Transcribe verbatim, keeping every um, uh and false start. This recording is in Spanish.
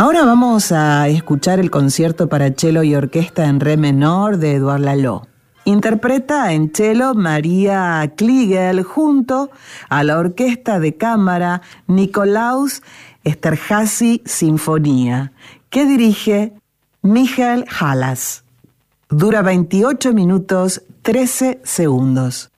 Ahora vamos a escuchar el concierto para cello y orquesta en re menor de Édouard Laloux. Interpreta en cello María Kliegel junto a la orquesta de cámara Nikolaus Esterházy Sinfonía, que dirige Michael Halas. Dura veintiocho minutos trece segundos.